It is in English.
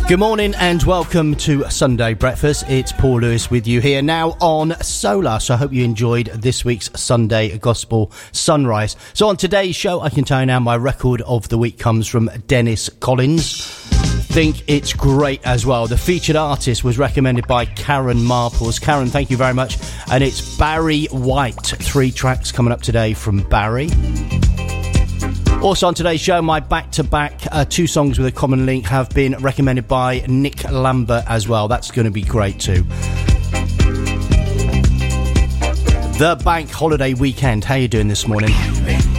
Good morning and welcome to Sunday Breakfast. It's Paul Lewis with you here now on Solar. So I hope you enjoyed this week's Sunday Gospel Sunrise. So on today's show, I can tell you now my record of the week comes from Dennis Collins. Think it's great as well. The featured artist was recommended by Karen Marples. Karen, thank you very much. And it's Barry White. 3 tracks coming up today from Barry. Also on today's show, my back-to-back 2 songs with a common link have been recommended by Nick Lambert as well. That's going to be great too. The bank holiday weekend. How are you doing this morning?